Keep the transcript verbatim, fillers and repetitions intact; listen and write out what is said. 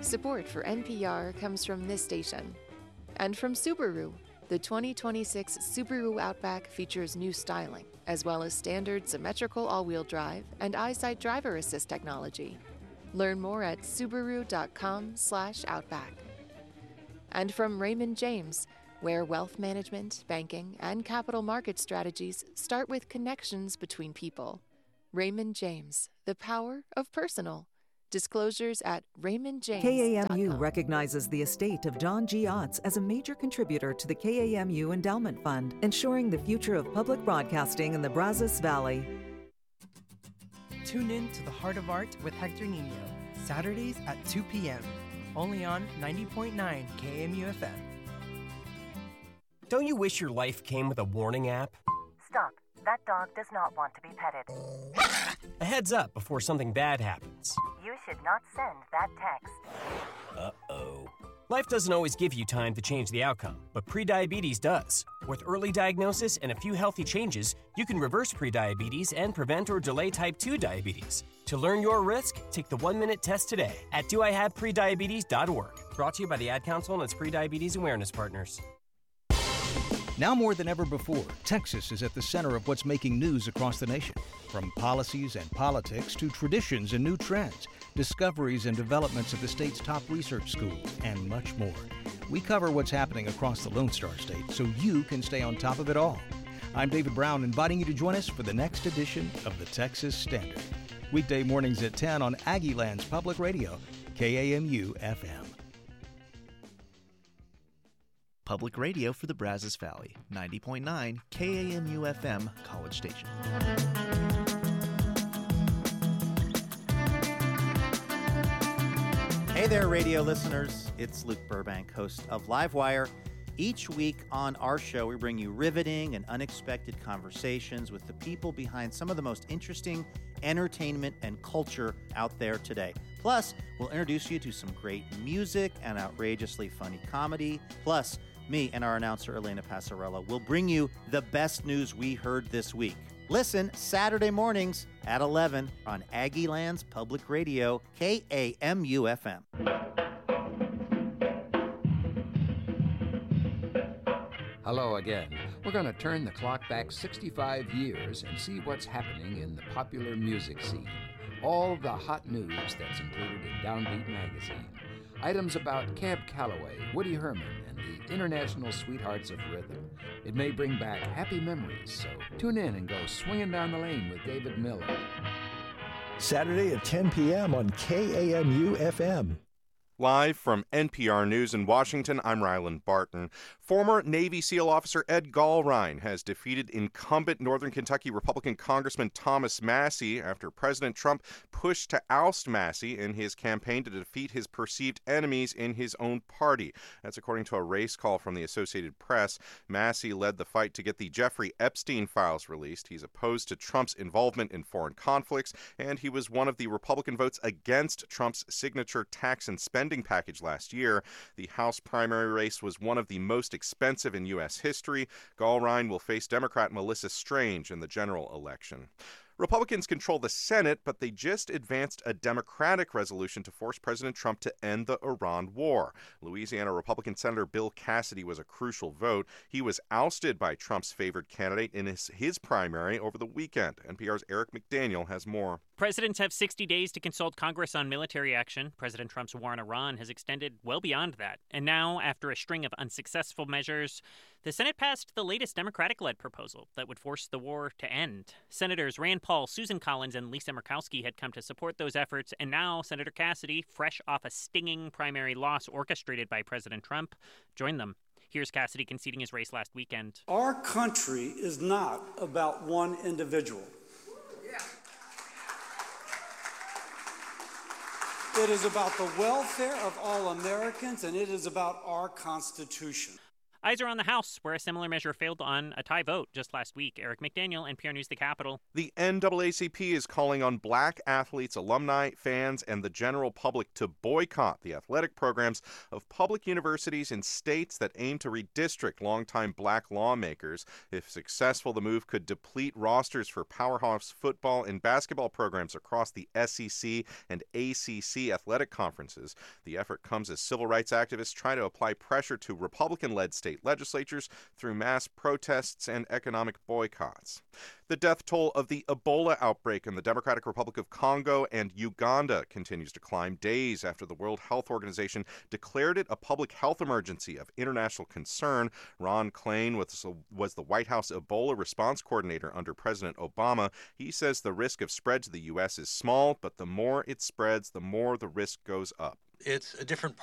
Support for N P R comes from this station. And from Subaru. The twenty twenty-six Subaru Outback features new styling, as well as standard symmetrical all-wheel drive and EyeSight driver assist technology. Learn more at subaru.com slash outback. And from Raymond James, where wealth management, banking, and capital market strategies start with connections between people. Raymond James, the power of personal. Disclosures at raymond james dot com. K A M U recognizes the estate of John G. Otts as a major contributor to the K A M U Endowment Fund, ensuring the future of public broadcasting in the Brazos Valley. Tune in to The Heart of Art with Hector Nino, Saturdays at two p.m., only on ninety point nine K A M U F M. Don't you wish your life came with a warning app? Stop. That dog does not want to be petted. A heads up before something bad happens. You should not send that text. Uh-oh. Life doesn't always give you time to change the outcome, but prediabetes does. With early diagnosis and a few healthy changes, you can reverse prediabetes and prevent or delay type two diabetes. To learn your risk, take the one-minute test today at do I have prediabetes dot org. Brought to you by the Ad Council and its Prediabetes Awareness Partners. Now more than ever before, Texas is at the center of what's making news across the nation. From policies and politics to traditions and new trends, discoveries and developments at the state's top research schools, and much more. We cover what's happening across the Lone Star State so you can stay on top of it all. I'm David Brown, inviting you to join us for the next edition of the Texas Standard. Weekday mornings at ten on Aggieland's Public Radio, K A M U F M. Public radio for the Brazos Valley, ninety point nine K A M U F M, College Station. Hey there, radio listeners. It's Luke Burbank, host of Livewire. Each week on our show, we bring you riveting and unexpected conversations with the people behind some of the most interesting entertainment and culture out there today. Plus, we'll introduce you to some great music and outrageously funny comedy. Plus, me and our announcer, Elena Passarella, will bring you the best news we heard this week. Listen Saturday mornings at eleven on Aggieland's Public Radio, K A M U F M. Hello again. We're going to turn the clock back sixty-five years and see what's happening in the popular music scene. All the hot news that's included in Downbeat magazine. Items about Cab Calloway, Woody Herman, and the international sweethearts of rhythm. It may bring back happy memories, so tune in and go swinging down the lane with David Miller. Saturday at ten p.m. on K A M U F M. Live from N P R News in Washington, I'm Rylan Barton. Former Navy SEAL officer Ed Gallrein has defeated incumbent Northern Kentucky Republican Congressman Thomas Massie after President Trump pushed to oust Massie in his campaign to defeat his perceived enemies in his own party. That's according to a race call from the Associated Press. Massie led the fight to get the Jeffrey Epstein files released. He's opposed to Trump's involvement in foreign conflicts, and he was one of the Republican votes against Trump's signature tax and spending package last year. The House primary race was one of the most expensive in U S history. Gallrein will face Democrat Melissa Strange in the general election. Republicans control the Senate, but they just advanced a Democratic resolution to force President Trump to end the Iran war. Louisiana Republican Senator Bill Cassidy was a crucial vote. He was ousted by Trump's favored candidate in his, his primary over the weekend. N P R's Eric McDaniel has more. Presidents have sixty days to consult Congress on military action. President Trump's war on Iran has extended well beyond that. And now, after a string of unsuccessful measures, the Senate passed the latest Democratic-led proposal that would force the war to end. Senators Rand Paul, Susan Collins, and Lisa Murkowski had come to support those efforts, and now Senator Cassidy, fresh off a stinging primary loss orchestrated by President Trump, joined them. Here's Cassidy conceding his race last weekend. Our country is not about one individual. It is about the welfare of all Americans, and it is about our Constitution. Eyes are on the House, where a similar measure failed on a tie vote just last week. Eric McDaniel, N P R News, the Capitol. The N double A C P is calling on black athletes, alumni, fans, and the general public to boycott the athletic programs of public universities in states that aim to redistrict longtime black lawmakers. If successful, the move could deplete rosters for powerhouse football and basketball programs across the S E C and A C C athletic conferences. The effort comes as civil rights activists try to apply pressure to Republican-led state legislatures through mass protests and economic boycotts. The death toll of the Ebola outbreak in the Democratic Republic of Congo and Uganda continues to climb days after the World Health Organization declared it a public health emergency of international concern. Ron Klain was, was the White House Ebola response coordinator under President Obama. He says the risk of spread to the U S is small, but the more it spreads, the more the risk goes up. It's a different